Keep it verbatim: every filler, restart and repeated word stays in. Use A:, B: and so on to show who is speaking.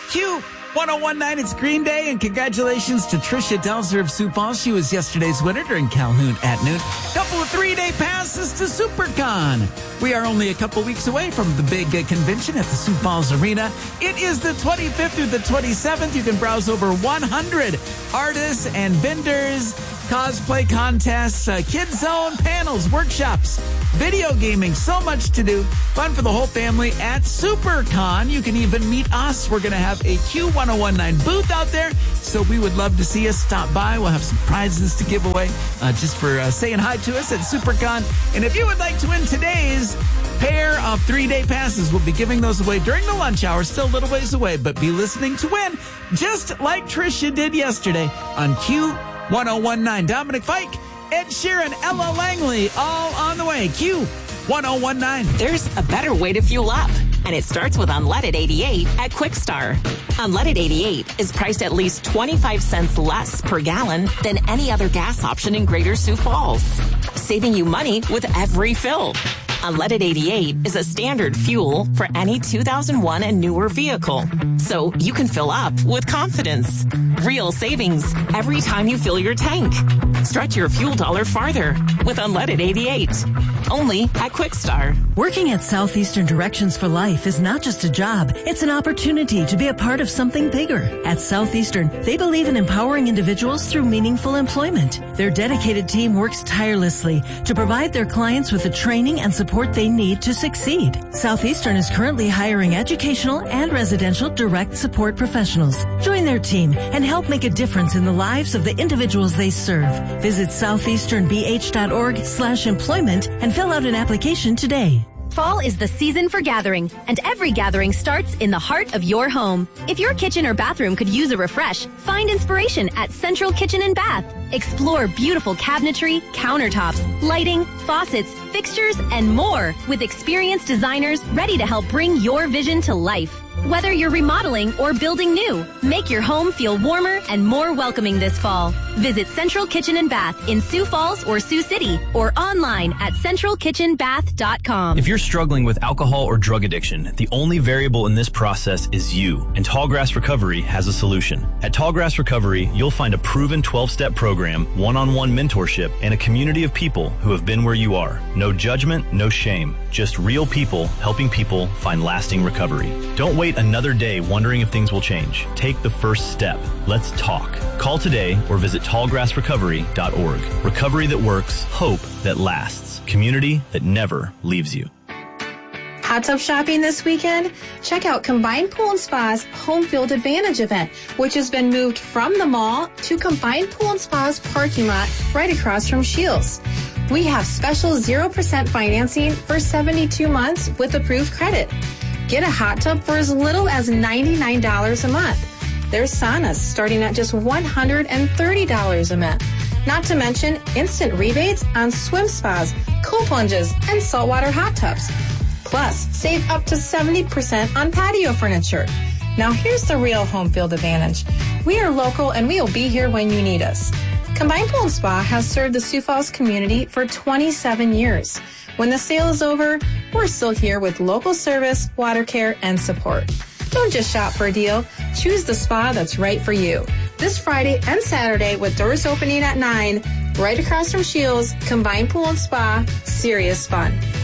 A: Q one oh one nine, it's Green Day, and congratulations to Trisha Delzer of Sioux Falls. She was yesterday's winner during Calhoun at noon. Couple of three-day passes to SuperCon. We are only a couple weeks away from the big uh, convention at the Sioux Falls Arena. It is the twenty-fifth through the twenty-seventh. You can browse over one hundred artists and vendors, cosplay contests, uh, kids zone, panels, workshops, video gaming, so much to do. Fun for the whole family at SuperCon. You can even meet us. We're going to have a Q one oh one nine booth out there, so we would love to see us stop by. We'll have some prizes to give away uh, just for uh, saying hi to us at SuperCon. And if you would like to win today's pair of three-day passes, we'll be giving those away during the lunch hour, still a little ways away, but be listening to win, just like Trisha did yesterday on Q one oh one nine. Dominic Fike, Ed Sheeran, Ella Langley, all on the way. Q one oh one nine.
B: There's a better way to fuel up, and it starts with Unleaded eighty-eight at Quickstar. Unleaded eighty-eight is priced at least twenty-five cents less per gallon than any other gas option in Greater Sioux Falls, saving you money with every fill. Unleaded eighty-eight is a standard fuel for any two thousand one and newer vehicle, so you can fill up with confidence. Real savings every time you fill your tank. Stretch your fuel dollar farther with Unleaded eighty-eight. Only at Quickstar.
C: Working at Southeastern Directions for Life is not just a job, it's an opportunity to be a part of something bigger. At Southeastern, they believe in empowering individuals through meaningful employment. Their dedicated team works tirelessly to provide their clients with the training and support they need to succeed. Southeastern is currently hiring educational and residential direct support professionals. Join their team and help make a difference in the lives of the individuals they serve. Visit southeasternbh.org slash employment and fill out an application today.
D: Fall is the season for gathering, and every gathering starts in the heart of your home. If your kitchen or bathroom could use a refresh, find inspiration at Central Kitchen and Bath. Explore beautiful cabinetry, countertops, lighting, faucets, fixtures, and more with experienced designers ready to help bring your vision to life. Whether you're remodeling or building new, make your home feel warmer and more welcoming this fall. Visit Central Kitchen and Bath in Sioux Falls or Sioux City, or online at central kitchen bath dot com.
E: If you're struggling with alcohol or drug addiction, the only variable in this process is you, and Tallgrass Recovery has a solution. At Tallgrass Recovery, you'll find a proven twelve-step program, one-on-one mentorship, and a community of people who have been where you are. No judgment, no shame, just real people helping people find lasting recovery. Don't wait another day wondering if things will change. Take the first step. Let's talk. Call today or visit tallgrass recovery dot org. Recovery that works, hope that lasts, community that never leaves you.
F: Hot tub shopping this weekend? Check out Combined Pool and Spa's Home Field Advantage event, which has been moved from the mall to Combined Pool and Spa's parking lot right across from Shields. We have special zero percent financing for seventy-two months with approved credit. Get a hot tub for as little as ninety-nine dollars a month. There's saunas starting at just one hundred thirty dollars a month. Not to mention instant rebates on swim spas, cold plunges, and saltwater hot tubs. Plus, save up to seventy percent on patio furniture. Now here's the real home field advantage. We are local and we will be here when you need us. Combined Pool and Spa has served the Sioux Falls community for twenty-seven years. When the sale is over, we're still here with local service, water care, and support. Don't just shop for a deal. Choose the spa that's right for you. This Friday and Saturday with doors opening at nine, right across from Shields, Combined Pool and Spa, serious fun.